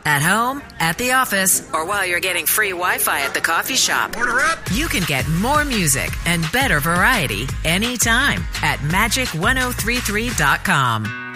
At home, at the office, or while you're getting free Wi-Fi at the coffee shop. Order up! You can get more music and better variety anytime at Magic1033.com.